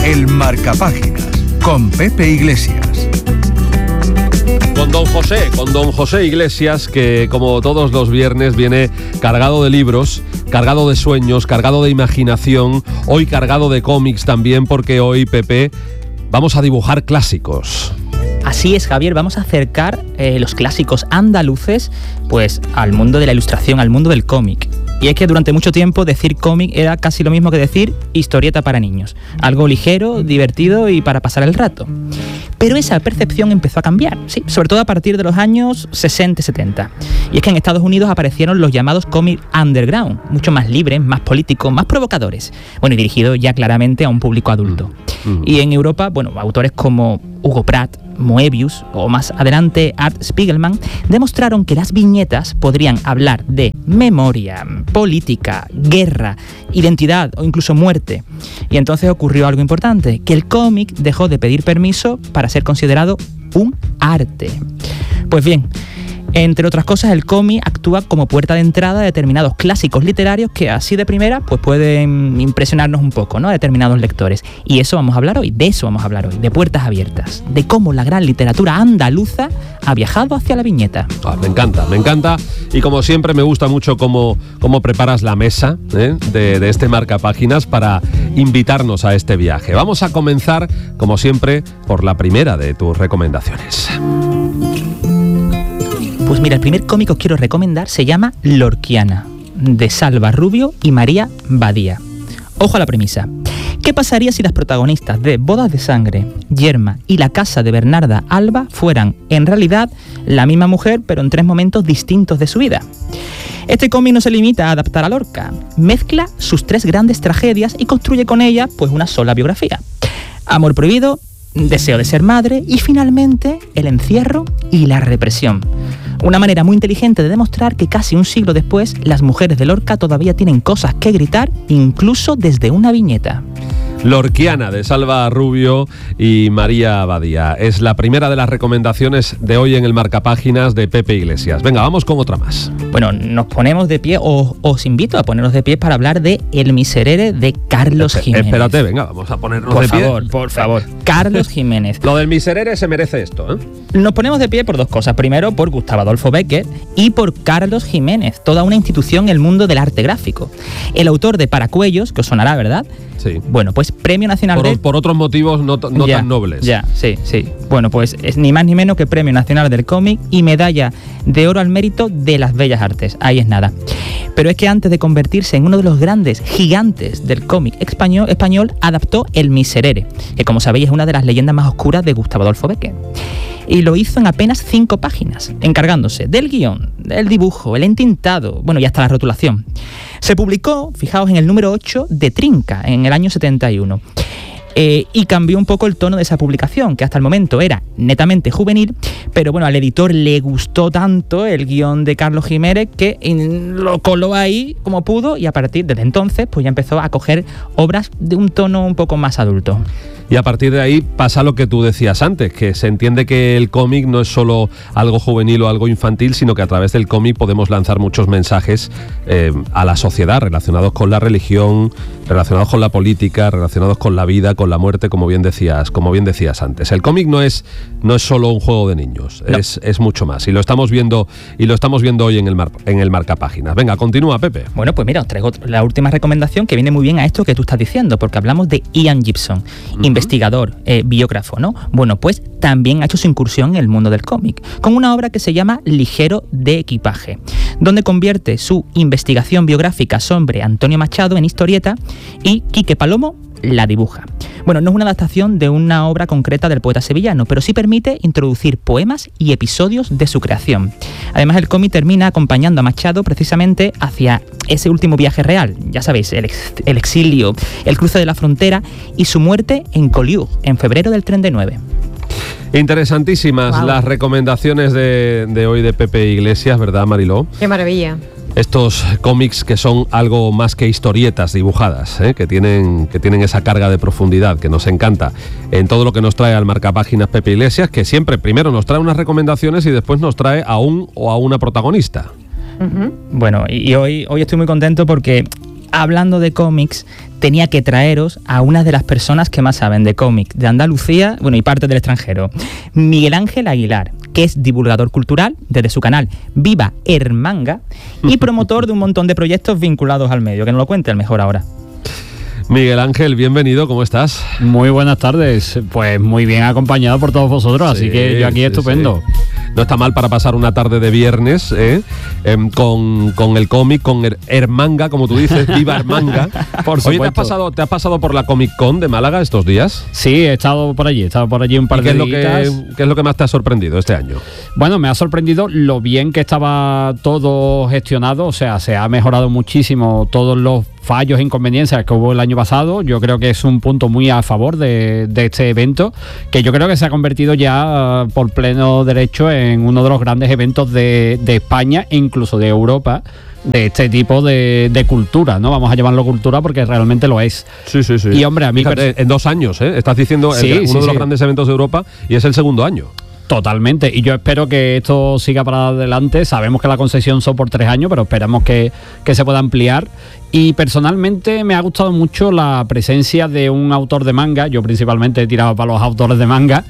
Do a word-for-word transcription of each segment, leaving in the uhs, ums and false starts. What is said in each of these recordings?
El Marcapáginas, con Pepe Iglesias. Con don José, con don José Iglesias, que como todos los viernes viene cargado de libros, cargado de sueños, cargado de imaginación, hoy cargado de cómics también, porque hoy, Pepe, vamos a dibujar clásicos. Así es, Javier, vamos a acercar eh, los clásicos andaluces pues al mundo de la ilustración, al mundo del cómic. Y es que durante mucho tiempo decir cómic era casi lo mismo que decir historieta para niños. Algo ligero, divertido y para pasar el rato. Pero esa percepción empezó a cambiar, sí, sobre todo a partir de los años sesenta y setenta. Y es que en Estados Unidos aparecieron los llamados cómics underground, mucho más libres, más políticos, más provocadores. Bueno, y dirigidos ya claramente a un público adulto. Mm. Y en Europa, bueno, autores como Hugo Pratt, Moebius o más adelante Art Spiegelman demostraron que las viñetas podrían hablar de memoria, política, guerra, identidad o incluso muerte. Y entonces ocurrió algo importante, que el cómic dejó de pedir permiso para ser considerado un arte. Pues bien, entre otras cosas, el cómic actúa como puerta de entrada a determinados clásicos literarios que así de primera pues pueden impresionarnos un poco, ¿no?, a determinados lectores. Y eso vamos a hablar hoy, de eso vamos a hablar hoy, de puertas abiertas, de cómo la gran literatura andaluza ha viajado hacia la viñeta. Ah, me encanta, me encanta. Y como siempre me gusta mucho cómo, cómo preparas la mesa ¿eh? de, de este Marcapáginas para invitarnos a este viaje. Vamos a comenzar, como siempre, por la primera de tus recomendaciones. Pues mira, el primer cómic que os quiero recomendar se llama Lorquiana, de Salva Rubio y María Badía. Ojo a la premisa. ¿Qué pasaría si las protagonistas de Bodas de Sangre, Yerma y La Casa de Bernarda Alba fueran, en realidad, la misma mujer, pero en tres momentos distintos de su vida? Este cómic no se limita a adaptar a Lorca, mezcla sus tres grandes tragedias y construye con ellas pues una sola biografía. Amor prohibido, deseo de ser madre y finalmente el encierro y la represión. Una manera muy inteligente de demostrar que casi un siglo después las mujeres de Lorca todavía tienen cosas que gritar, incluso desde una viñeta. Lorquiana, de Salva Rubio y María Badía. Es la primera de las recomendaciones de hoy en el Marcapáginas de Pepe Iglesias. Venga, vamos con otra más. Bueno, nos ponemos de pie, o os invito a ponernos de pie para hablar de El Miserere de Carlos Espe- Jiménez. Espérate, venga, vamos a ponernos por de pie. Por favor, por favor. Carlos Jiménez. Lo del Miserere se merece esto, ¿eh? Nos ponemos de pie por dos cosas. Primero, por Gustavo Adolfo Bécquer y por Carlos Jiménez, toda una institución en el mundo del arte gráfico. El autor de Paracuellos, que os sonará, ¿verdad? Sí. Bueno, pues Premio Nacional por, del... por otros motivos no, no ya, tan nobles. Ya, sí, sí. Bueno, pues es ni más ni menos que Premio Nacional del Cómic y Medalla de Oro al Mérito de las Bellas Artes. Ahí es nada. Pero es que antes de convertirse en uno de los grandes gigantes del cómic español, español adaptó El Miserere, que como sabéis es una de las leyendas más oscuras de Gustavo Adolfo Bécquer. Y lo hizo en apenas cinco páginas, encargándose del guión, del dibujo, el entintado, bueno, y hasta la rotulación. Se publicó, fijaos, en el número ocho de Trinca, en el año setenta y uno. Eh, y cambió un poco el tono de esa publicación, que hasta el momento era netamente juvenil, pero bueno, al editor le gustó tanto el guión de Carlos Jiménez que lo coló ahí como pudo, y a partir de entonces pues ya empezó a coger obras de un tono un poco más adulto. Y a partir de ahí pasa lo que tú decías antes, que se entiende que el cómic no es solo algo juvenil o algo infantil, sino que a través del cómic podemos lanzar muchos mensajes eh, a la sociedad relacionados con la religión, relacionados con la política, relacionados con la vida, con la muerte, como bien decías, como bien decías antes. El cómic no es, no es solo un juego de niños, no. es, es mucho más. Y lo estamos viendo, y lo estamos viendo hoy en el, mar, en el Marcapáginas. Venga, continúa, Pepe. Bueno, pues mira, os traigo la última recomendación que viene muy bien a esto que tú estás diciendo, porque hablamos de Ian Gibson, uh-huh. investigador, eh, biógrafo, ¿no? Bueno, pues también ha hecho su incursión en el mundo del cómic, con una obra que se llama Ligero de equipaje, donde convierte su investigación biográfica sobre Antonio Machado en historieta y Quique Palomo la dibuja. Bueno, no es una adaptación de una obra concreta del poeta sevillano, pero sí permite introducir poemas y episodios de su creación. Además, el cómic termina acompañando a Machado precisamente hacia ese último viaje real, ya sabéis, el, ex, el exilio, el cruce de la frontera y su muerte en Collioure, en febrero del treinta y nueve. Interesantísimas wow. las recomendaciones de, de hoy de Pepe Iglesias, ¿verdad, Mariló? ¡Qué maravilla! Estos cómics que son algo más que historietas dibujadas, ¿eh? que tienen, que tienen esa carga de profundidad que nos encanta en todo lo que nos trae al Marcapáginas Pepe Iglesias, que siempre primero nos trae unas recomendaciones y después nos trae a un o a una protagonista. Uh-huh. Bueno, y hoy, hoy estoy muy contento porque hablando de cómics, tenía que traeros a una de las personas que más saben de cómic de Andalucía, bueno, y parte del extranjero. Miguel Ángel Aguilar, que es divulgador cultural desde su canal Viva Hermanga y promotor de un montón de proyectos vinculados al medio. Que nos lo cuente el mejor ahora. Miguel Ángel, bienvenido, ¿cómo estás? Muy buenas tardes, pues muy bien acompañado por todos vosotros, sí, así que yo aquí sí, estupendo. Sí. No está mal para pasar una tarde de viernes ¿eh? eh, con, con el cómic, con Her- Hermanga, como tú dices, Viva Hermanga. Por supuesto. Oye, ¿te has, pasado, ¿te has pasado por la Comic Con de Málaga estos días? Sí, he estado por allí, he estado por allí un par ¿Y qué de es días. lo que, qué es lo que más te ha sorprendido este año? Bueno, me ha sorprendido lo bien que estaba todo gestionado, o sea, se ha mejorado muchísimo todos los fallos e inconveniencias que hubo el año pasado. Yo creo que es un punto muy a favor de, de este evento, que yo creo que se ha convertido ya uh, por pleno derecho en uno de los grandes eventos de, de España e incluso de Europa, de este tipo de, de cultura, ¿no? Vamos a llamarlo cultura porque realmente lo es. Sí, sí, sí. Y hombre, a mí... Fíjate, en dos años, ¿eh? Estás diciendo sí, el, uno sí, de los sí. grandes eventos de Europa y es el segundo año. Totalmente, y yo espero que esto siga para adelante. Sabemos que la concesión son por tres años, pero esperamos que, que se pueda ampliar. Y personalmente me ha gustado mucho la presencia de un autor de manga. Yo principalmente he tirado para los autores de manga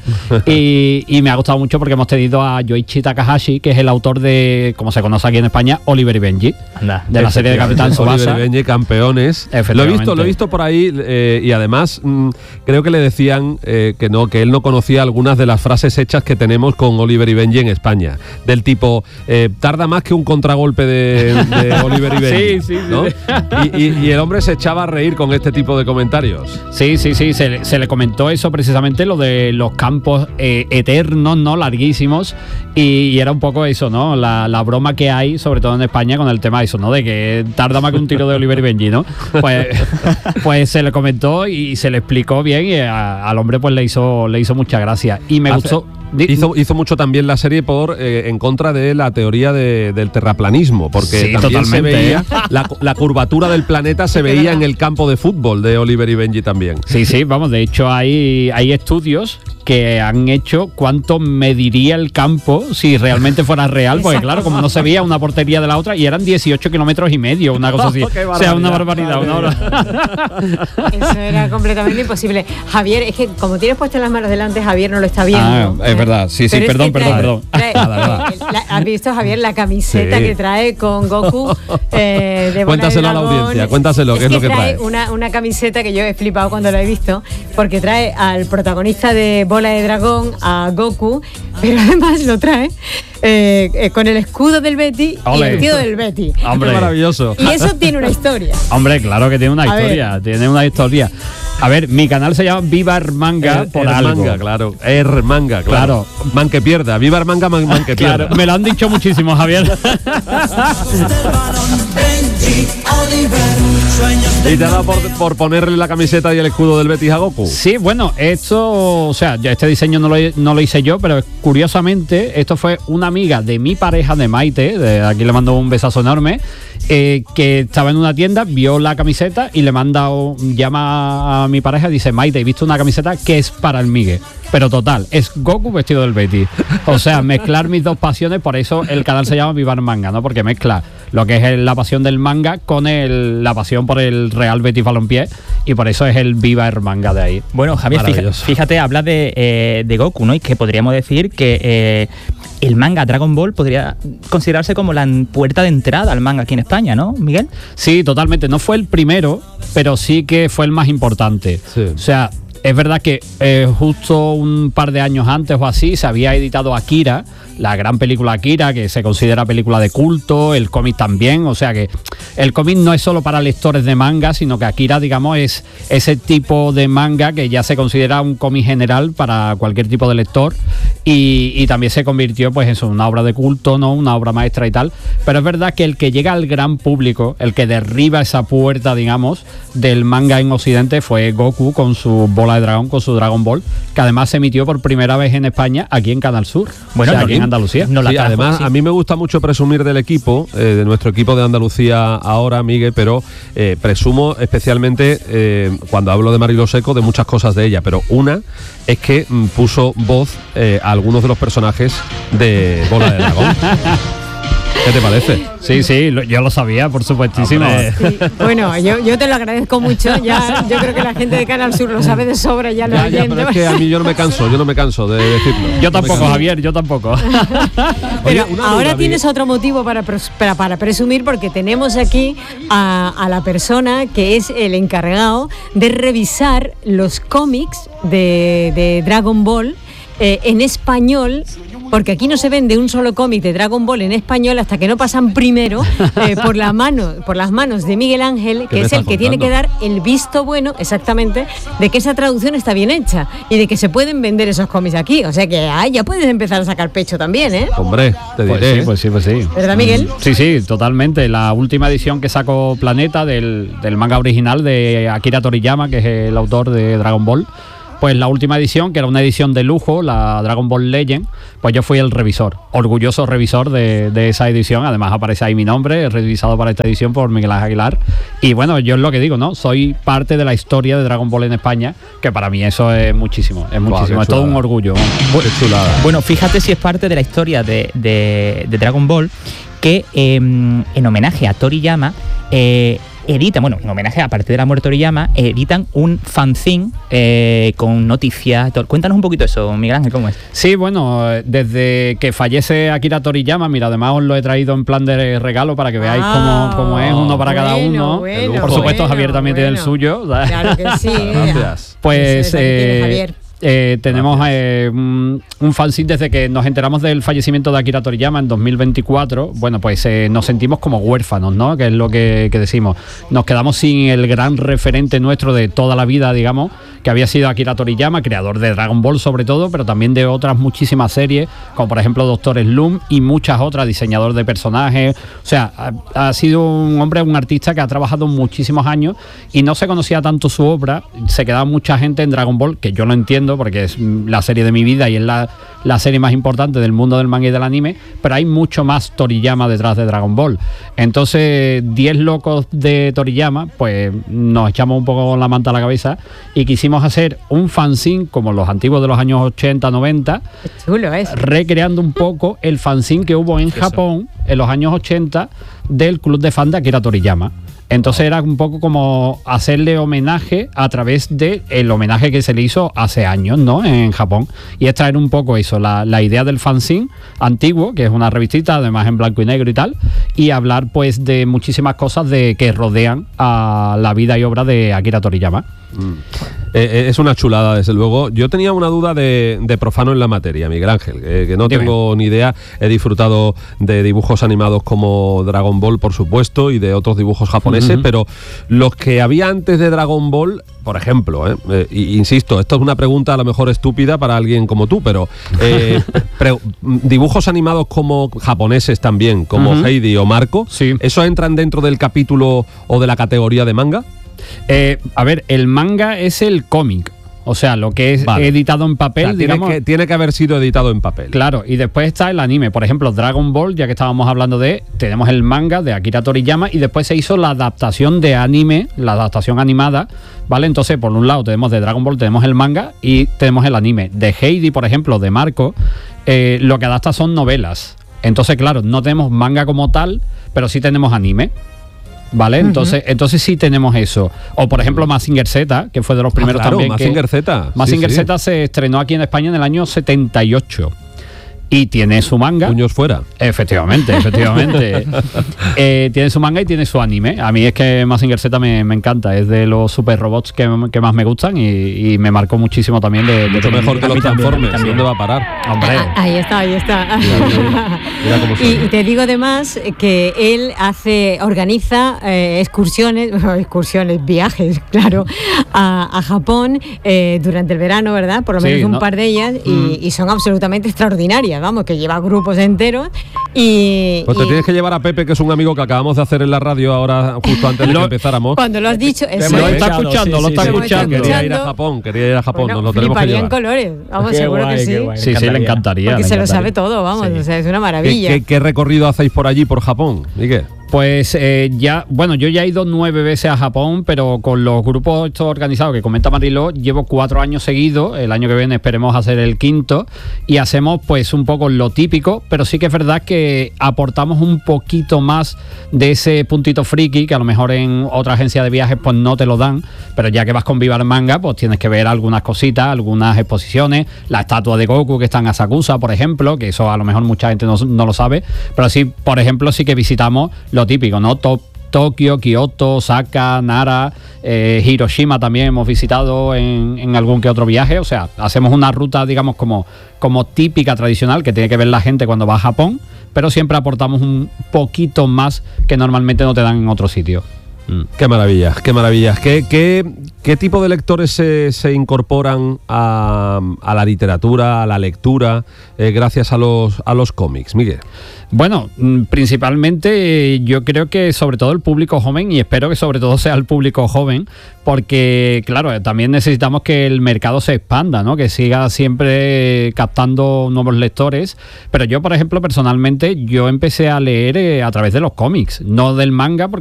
y, y me ha gustado mucho porque hemos tenido a Yoichi Takahashi, que es el autor de, como se conoce aquí en España, Oliver y Benji. Anda, de la serie de Capitán Tsubasa. Oliver y Benji, campeones. Lo he visto, lo he visto por ahí eh, y además mmm, creo que le decían eh, que no, que él no conocía algunas de las frases hechas que tenemos con Oliver y Benji en España. Del tipo, eh, tarda más que un contragolpe de, de Oliver y Benji. Sí, sí, ¿no? sí. Y, y, y el hombre se echaba a reír con este tipo de comentarios. Sí, sí, sí, se, le- se le comentó eso precisamente, lo de los campos eh, eternos, ¿no? Larguísimos, y, y era un poco eso, ¿no? La, la broma que hay, sobre todo en España, con el tema de eso, ¿no? De que tarda más que un tiro de Oliver y Benji, ¿no? Pues, pues se le comentó y se le explicó bien y a- al hombre pues le hizo, le hizo mucha gracia. Y me Hace- gustó... di- Hizo, hizo mucho también la serie por eh, en contra de la teoría de- del terraplanismo, porque Sí, también se totalmente, veía ¿eh? la, la curvatura del planeta se veía en el campo de fútbol de Oliver y Benji también. Sí, sí, vamos, de hecho hay, hay estudios que han hecho cuánto mediría el campo si realmente fuera real, porque claro, como no se veía una portería de la otra, y eran dieciocho kilómetros y medio, una cosa así. Oh, qué O sea, una barbaridad, una hora. Eso era completamente imposible. Javier, es que como tienes puesto las manos delante, Javier no lo está viendo. Ah, es verdad, sí, sí, Pero es perdón, que perdón, trae- perdón. trae- Nada, nada. la- ¿Has visto, Javier, la camiseta Sí. que trae con Goku? Eh, de Bola de Cuéntaselo a la Dragón? audiencia, cuéntaselo, ¿qué es lo que trae? Una, una camiseta que yo he flipado cuando la he visto, porque trae al protagonista de Bola de Dragón, a Goku, pero además lo trae eh, eh, con el escudo del Betty y Ole. el tío del Betty. Hombre. Qué maravilloso. Y eso tiene una historia. Hombre, claro que tiene una A ver. historia, tiene una historia. A ver, mi canal se llama Viva Hermanga Er- por algo. Hermanga, claro. Hermanga, claro. Man que pierda. Viva Hermanga, man, man que pierda. Claro, me lo han dicho muchísimo, Javier. ¿Y te ha dado por, por ponerle la camiseta y el escudo del Betis a Goku? Sí, bueno, esto, o sea, ya este diseño no lo, no lo hice yo, pero curiosamente esto fue una amiga de mi pareja, de Maite, de aquí le mando un besazo enorme, eh, que estaba en una tienda, vio la camiseta y le manda, un- llama a mi pareja y dice, Maite, he visto una camiseta que es para el Migue. Pero total, es Goku vestido del Betty. O sea, mezclar mis dos pasiones, por eso el canal se llama Viva Manga, ¿no? Porque mezcla lo que es el- la pasión del manga con el, la pasión por el Real Betis Balompié, y por eso es el Viva Manga de ahí. Bueno, Javier, fija- Maravilloso. fíjate, habla de, eh, de Goku, ¿no? Y que podríamos decir que eh, el manga Dragon Ball podría considerarse como la puerta de entrada al manga aquí en España, ¿no, Miguel? Sí, totalmente. No fue el primero, pero sí que fue el más importante. Sí. O sea, es verdad que eh, justo un par de años antes o así se había editado Akira, la gran película Akira, que se considera película de culto, el cómic también, o sea que el cómic no es solo para lectores de manga, sino que Akira, digamos, es ese tipo de manga que ya se considera un cómic general para cualquier tipo de lector, y, y también se convirtió pues eso, en una obra de culto, ¿no? Una obra maestra y tal, pero es verdad que el que llega al gran público, el que derriba esa puerta, digamos, del manga en Occidente fue Goku con su bola de dragón, con su Dragon Ball, que además se emitió por primera vez en España aquí en Canal Sur, Bueno, o sea, no, aquí en Andalucía. no la Sí, trajo, además, sí. a mí me gusta mucho presumir del equipo, eh, de nuestro equipo de Andalucía ahora, Miguel, pero eh, presumo especialmente, eh, cuando hablo de Marilo Seco, de muchas cosas de ella, pero una es que mm, puso voz eh, a algunos de los personajes de Bola de Dragón. ¿Qué te parece? Sí, sí, lo, yo lo sabía, por supuestísimo. Sí, bueno, yo, yo te lo agradezco mucho. Ya, yo creo que la gente de Canal Sur lo sabe de sobra, ya lo Ya, ya, oyendo. pero es que a mí yo no me canso, yo no me canso de decirlo. Yo No me tampoco, canso. Javier, yo tampoco. Pero Oye, una ahora duda, tienes Miguel. otro motivo para, pres- para, para presumir, porque tenemos aquí a, a la persona que es el encargado de revisar los cómics de, de Dragon Ball eh, en español. Porque aquí no se vende un solo cómic de Dragon Ball en español hasta que no pasan primero eh, por, la mano, por las manos de Miguel Ángel, ¿Qué que me es el estás que tiene que contando? dar el visto bueno, exactamente, de que esa traducción está bien hecha y de que se pueden vender esos cómics aquí. O sea que ay, ya puedes empezar a sacar pecho también, ¿eh? Hombre, te Pues diré. sí, pues sí, pues sí. ¿Verdad, Miguel? Sí, sí, totalmente. La última edición que sacó Planeta del, del manga original de Akira Toriyama, que es el autor de Dragon Ball, pues la última edición, que era una edición de lujo, la Dragon Ball Legend, pues yo fui el revisor, orgulloso revisor de, de esa edición. Además aparece ahí mi nombre, revisado para esta edición por Miguel Ángel Aguilar. Y bueno, yo es lo que digo, ¿no? Soy parte de la historia de Dragon Ball en España, que para mí eso es muchísimo, es Guau, muchísimo, qué es todo un chulada. orgullo. Qué chulada. Bueno, fíjate si es parte de la historia de, de- de Dragon Ball que eh, en homenaje a Toriyama eh, editan, bueno, en homenaje a partir de la muerte de Toriyama, editan un fanzine eh, con noticias. y todo. Cuéntanos un poquito eso, Miguel Ángel, ¿cómo es? Sí, bueno, desde que fallece Akira Toriyama, mira, además os lo he traído en plan de regalo para que veáis Ah, cómo, cómo es, uno para cada bueno, uno. bueno, Por supuesto, bueno, Javier también tiene el bueno. suyo. ¿sabes? Claro que sí. Gracias. Pues Ese es el que tiene eh, Javier. eh, tenemos eh, un, un fanzine desde que nos enteramos del fallecimiento de Akira Toriyama en dos mil veinticuatro. Bueno, pues eh, nos sentimos como huérfanos, ¿no? Que es lo que, que decimos. Nos quedamos sin el gran referente nuestro de toda la vida, digamos, que había sido Akira Toriyama, creador de Dragon Ball sobre todo, pero también de otras muchísimas series, como por ejemplo Doctor Slump y muchas otras, diseñador de personajes. O sea, ha, ha sido un hombre, un artista que ha trabajado muchísimos años y no se conocía tanto su obra. Se quedaba mucha gente en Dragon Ball, que yo lo entiendo porque es la serie de mi vida y es la, la serie más importante del mundo del manga y del anime, pero hay mucho más Toriyama detrás de Dragon Ball. Entonces, diez locos de Toriyama, pues nos echamos un poco la manta a la cabeza y quisimos hacer un fanzine como los antiguos de los años ochenta, noventa, Qué chulo es. recreando un poco el fanzine que hubo en Japón en los años ochenta del club de fan de Akira Toriyama. Entonces era un poco como hacerle homenaje a través del el homenaje que se le hizo hace años, ¿no? En Japón. Y es traer un poco eso, la, la idea del fanzine antiguo, que es una revistita, además en blanco y negro y tal, y hablar pues de muchísimas cosas de que rodean a la vida y obra de Akira Toriyama. Mm. Eh, eh, es una chulada, desde luego. Yo tenía una duda de, de profano en la materia, Miguel Ángel, eh, que no Dime. tengo ni idea. He disfrutado de dibujos animados como Dragon Ball, por supuesto, y de otros dibujos japoneses, Ujú. pero los que había antes de Dragon Ball, por ejemplo, eh, eh, y- insisto, esto es una pregunta a lo mejor estúpida para alguien como tú, pero eh, pre- dibujos animados como japoneses también, como Ujú. Heidi o Marco, Sí. ¿eso entran dentro del capítulo o de la categoría de manga? Eh, a ver, el manga es el cómic. O sea, lo que es Vale. editado en papel, O sea, tiene, digamos. que, tiene que haber sido editado en papel. Claro, y después está el anime. Por ejemplo, Dragon Ball, ya que estábamos hablando de, tenemos el manga de Akira Toriyama y después se hizo la adaptación de anime, la adaptación animada, ¿vale? Entonces, por un lado tenemos de Dragon Ball, tenemos el manga y tenemos el anime. De Heidi, por ejemplo, de Marco, eh, lo que adapta son novelas. Entonces, claro, no tenemos manga como tal, pero sí tenemos anime. ¿Vale? Entonces, entonces sí tenemos eso. O por ejemplo, Mazinger Z, que fue de los primeros Ah, claro, también. que- Mazinger Z. Mazinger Sí, sí. Z se estrenó aquí en España en el año setenta y ocho. Y tiene su manga. Puños fuera. Efectivamente, efectivamente. Eh, tiene su manga y tiene su anime. A mí es que Mazinger Z me, me encanta. Es de los super robots que, que más me gustan y, y me marcó muchísimo también de, de Mucho pequeño. mejor que a los mí también, a mí Transformers. también. ¿Dónde va a parar? Hombre. Ah, ahí está, ahí está. Mira cómo Y, suena. y te digo además que él hace, organiza eh, excursiones, excursiones, viajes, claro, a, a Japón eh, durante el verano, ¿verdad? Por lo Sí, menos un ¿no? par de ellas y, Mm. y son absolutamente extraordinarias, vamos, que lleva grupos enteros y, Pues te y tienes que llevar a Pepe, que es un amigo que acabamos de hacer en la radio ahora, justo antes de que Lo- empezáramos. cuando lo has dicho, eso Lo es. está escuchado, escuchando, sí, lo sí, está sí. escuchando. Quería ir a Japón, quería ir a Japón, Bueno, nos lo tenemos que fliparía en llevar. colores, vamos, Qué seguro guay, que qué sí. guay. Sí, sí, le encantaría. encantaría. Porque le se lo encantaría. sabe todo, vamos, Sí. o sea, es una ¿Qué, maravilla. qué, qué recorrido hacéis por allí, por Japón? ¿Y qué? Pues eh, ya, bueno, yo ya he ido nueve veces a Japón, pero con los grupos estos organizados que comenta Mariló, llevo cuatro años seguidos, el año que viene esperemos hacer el quinto, y hacemos pues un poco lo típico, pero sí que es verdad que aportamos un poquito más de ese puntito friki, que a lo mejor en otra agencia de viajes pues no te lo dan, pero ya que vas con Viva el Manga, pues tienes que ver algunas cositas, algunas exposiciones, la estatua de Goku que está en Asakusa, por ejemplo, que eso a lo mejor mucha gente no, no lo sabe, pero sí, por ejemplo, sí que visitamos lo típico, ¿no? Top, Tokio, Kioto, Osaka, Nara, eh, Hiroshima también hemos visitado en, en algún que otro viaje. O sea, hacemos una ruta, digamos, como, como típica, tradicional, que tiene que ver la gente cuando va a Japón, pero siempre aportamos un poquito más que normalmente no te dan en otro sitio. Mm. Qué maravilla, qué maravilla. ¿Qué, qué, qué tipo de lectores se, se incorporan a, a la literatura, a la lectura, eh, gracias a los, a los cómics, Miguel? Bueno, principalmente yo creo que sobre todo el público joven, y espero que sobre todo sea el público joven, porque claro, también necesitamos que el mercado se expanda, ¿no? Que siga siempre captando nuevos lectores, pero yo, por ejemplo, personalmente, yo empecé a leer eh, a través de los cómics, no del manga, porque